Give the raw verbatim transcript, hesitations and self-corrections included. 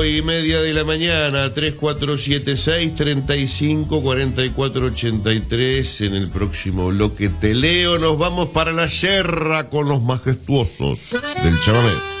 y media de la mañana, tres cuatro siete seis, treinta y cinco, cuarenta y cuatro, ochenta y tres. En el próximo bloque te leo, nos vamos para la sierra con los majestuosos del chamamé.